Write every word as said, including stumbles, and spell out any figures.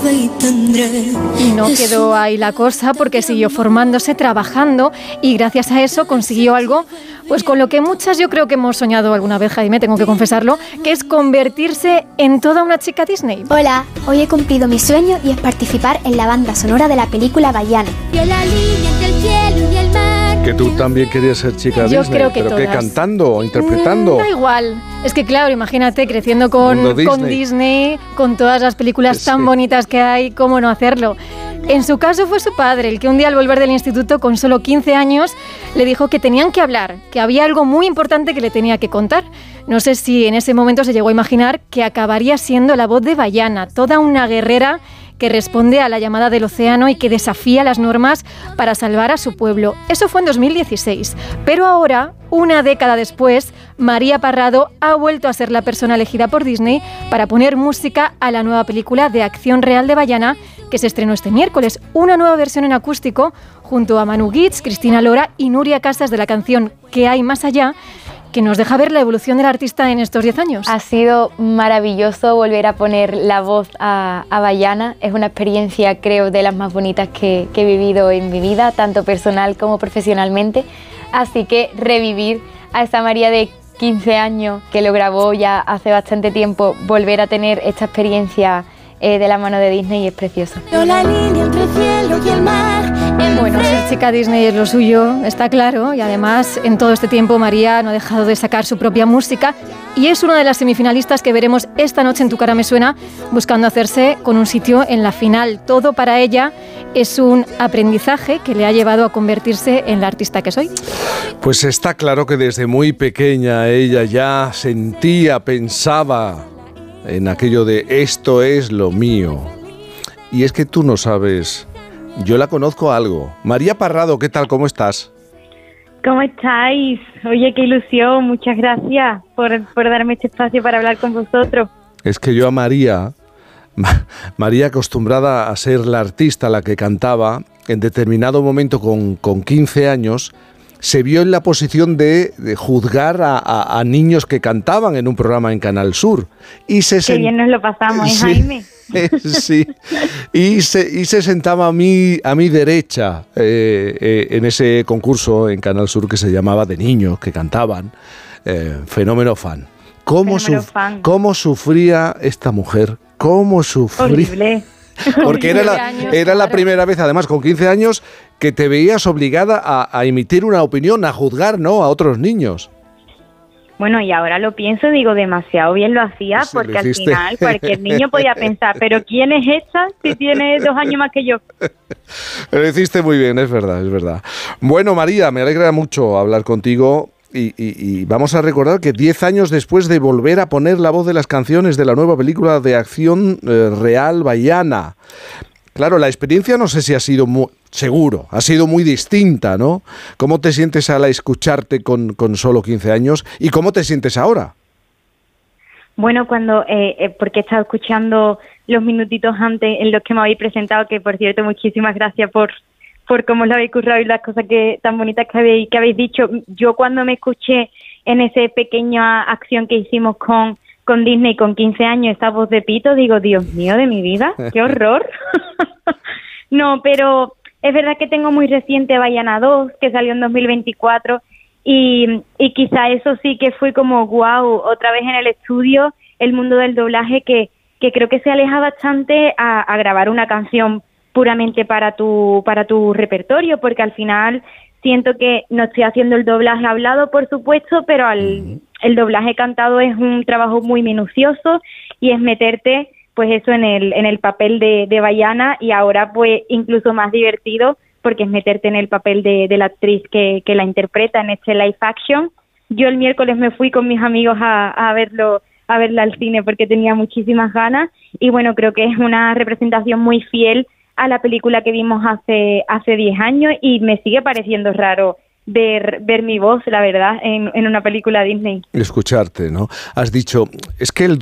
Y no quedó ahí la cosa, porque siguió formándose, trabajando, y gracias a eso consiguió algo, pues con lo que muchas yo creo que hemos soñado alguna vez, Jaime, tengo que confesarlo, que es convertirse en toda una chica Disney. Hola, hoy he cumplido mi sueño y es participar en la banda sonora de la película Vaiana. Que tú también querías ser chica Yo Disney, creo que pero todas. ¿qué? ¿Cantando o interpretando? Mm, da igual. Es que claro, imagínate creciendo con Mundo Disney. con Disney, con todas las películas Sí. tan bonitas que hay, ¿cómo no hacerlo? En su caso fue su padre, el que un día al volver del instituto con solo quince años le dijo que tenían que hablar, que había algo muy importante que le tenía que contar. No sé si en ese momento se llegó a imaginar que acabaría siendo la voz de Vaiana, toda una guerrera que responde a la llamada del océano y que desafía las normas para salvar a su pueblo. Eso fue en dos mil dieciséis. Pero ahora, una década después, María Parrado ha vuelto a ser la persona elegida por Disney para poner música a la nueva película de acción real de Vaiana, que se estrenó este miércoles. Una nueva versión en acústico junto a Manu Guitz, Cristina Lora y Nuria Casas de la canción ¿Qué hay más allá?, que nos deja ver la evolución del artista en estos diez años. Ha sido maravilloso volver a poner la voz a, a Vaiana. Es una experiencia, creo, de las más bonitas que, que he vivido en mi vida, tanto personal como profesionalmente. Así que revivir a esa María de quince años que lo grabó ya hace bastante tiempo, volver a tener esta experiencia eh, de la mano de Disney es precioso. La línea entre el cielo y el mar. Bueno, ser chica Disney es lo suyo, está claro, y además en todo este tiempo María no ha dejado de sacar su propia música y es una de las semifinalistas que veremos esta noche en Tu cara me suena, buscando hacerse con un sitio en la final. Todo para ella es un aprendizaje que le ha llevado a convertirse en la artista que soy. Pues está claro que desde muy pequeña ella ya sentía, pensaba en aquello de esto es lo mío. Y es que tú no sabes... Yo la conozco algo. María Parrado, ¿qué tal? ¿Cómo estás? ¿Cómo estáis? Oye, qué ilusión. Muchas gracias por, por darme este espacio para hablar con vosotros. Es que yo a María, María acostumbrada a ser la artista, la que cantaba, en determinado momento con, con quince años, se vio en la posición de, de juzgar a, a, a niños que cantaban en un programa en Canal Sur. Y se Qué sen... bien nos lo pasamos, ¿eh, sí. Jaime? Sí, y se, y se sentaba a mi, a mi derecha eh, eh, en ese concurso en Canal Sur que se llamaba De niños que cantaban, eh, Fenómeno Fan. ¿Cómo, Fenómeno suf- fan. ¿Cómo sufría esta mujer? ¿Cómo sufría? Horrible. Porque era la, era la primera vez, además con quince años, que te veías obligada a, a emitir una opinión, a juzgar, ¿no?, a otros niños. Bueno, y ahora lo pienso, digo, demasiado bien lo hacía, Sí, porque lo al hiciste. final cualquier niño podía pensar, pero ¿quién es esta si tiene dos años más que yo? Lo hiciste muy bien, es verdad, es verdad. Bueno, María, me alegra mucho hablar contigo y, y, y vamos a recordar que diez años después de volver a poner la voz de las canciones de la nueva película de acción eh, real Vaiana. Claro, la experiencia no sé si ha sido muy... Seguro, ha sido muy distinta, ¿no? ¿Cómo te sientes al escucharte con, con solo quince años y cómo te sientes ahora? Bueno, cuando, eh, eh, porque he estado escuchando los minutitos antes en los que me habéis presentado, que por cierto, muchísimas gracias por, por cómo os lo habéis currado y las cosas que tan bonitas que habéis, que habéis dicho. Yo cuando me escuché en esa pequeña acción que hicimos con, con Disney con quince años, esa voz de pito, digo, Dios mío de mi vida, qué horror. No, pero... Es verdad que tengo muy reciente Vaiana dos, que salió en dos mil veinticuatro, y, y quizá eso sí que fue como wow, otra vez en el estudio, el mundo del doblaje que, que creo que se aleja bastante a, a grabar una canción puramente para tu, para tu repertorio, porque al final siento que no estoy haciendo el doblaje hablado, por supuesto, pero al, el doblaje cantado es un trabajo muy minucioso y es meterte... pues eso en el en el papel de, de Vaiana, y ahora pues incluso más divertido porque es meterte en el papel de, de la actriz que, que la interpreta en este live action. Yo el miércoles me fui con mis amigos a, a verlo a verla al cine porque tenía muchísimas ganas, y bueno, creo que es una representación muy fiel a la película que vimos hace hace diez años, y me sigue pareciendo raro ver, ver mi voz, la verdad, en, en una película Disney. Escucharte, ¿no? Has dicho, es que el